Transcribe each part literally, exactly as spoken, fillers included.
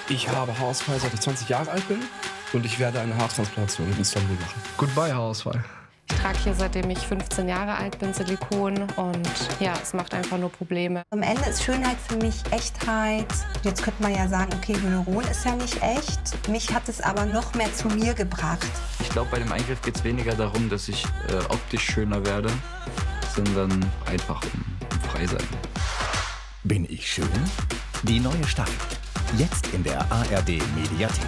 Ich habe Haarausfall, seit ich zwanzig Jahre alt bin. Und ich werde eine Haartransplantation in Istanbul machen. Goodbye, Haarausfall. Ich trage hier, seitdem ich fünfzehn Jahre alt bin, Silikon. Und ja, es macht einfach nur Probleme. Am Ende ist Schönheit für mich Echtheit. Jetzt könnte man ja sagen, okay, Hyaluron ist ja nicht echt. Mich hat es aber noch mehr zu mir gebracht. Ich glaube, bei dem Eingriff geht es weniger darum, dass ich äh, optisch schöner werde, sondern einfach um, um frei sein. Bin ich schön? Die neue Staffel. Jetzt in der A R D Mediathek.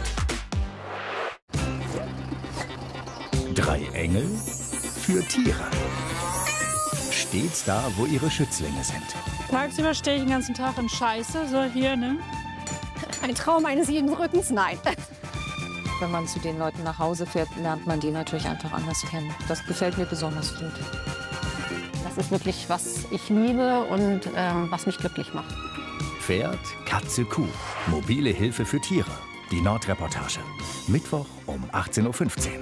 Drei Engel für Tiere. Stets da, wo ihre Schützlinge sind. Tagsüber stehe ich den ganzen Tag in Scheiße, so hier, ne? Ein Traum eines jeden Rückens, nein. Wenn man zu den Leuten nach Hause fährt, lernt man die natürlich einfach anders kennen. Das gefällt mir besonders gut. Das ist wirklich, was ich liebe und ähm, was mich glücklich macht. Pferd, Katze, Kuh. Mobile Hilfe für Tiere. Die Nordreportage. Mittwoch um achtzehn Uhr fünfzehn.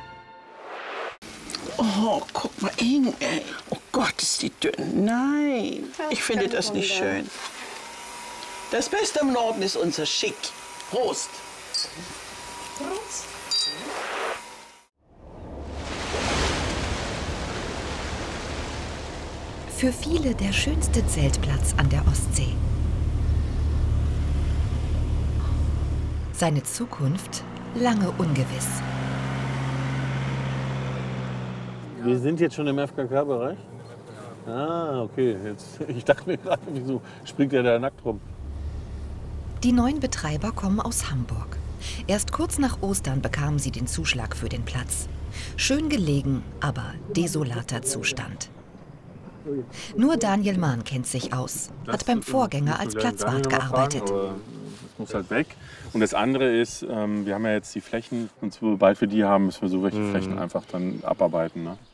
Oh, guck mal hin, ey. Oh Gott, ist die dünn. Nein, ich finde das nicht schön. Das Beste im Norden ist unser Schick. Prost. Prost. Für viele der schönste Zeltplatz an der Ostsee. Seine Zukunft lange ungewiss. Wir sind jetzt schon im F K K-Bereich? Ah, okay. Jetzt, ich dachte mir gerade, wieso springt der da nackt rum? Die neuen Betreiber kommen aus Hamburg. Erst kurz nach Ostern bekamen sie den Zuschlag für den Platz. Schön gelegen, aber desolater Zustand. Nur Daniel Mahn kennt sich aus, hat beim Vorgänger als Platzwart gearbeitet. Das muss halt weg. Und das andere ist, ähm, wir haben ja jetzt die Flächen und sobald wir die haben, müssen wir so welche Flächen einfach dann abarbeiten. Ne?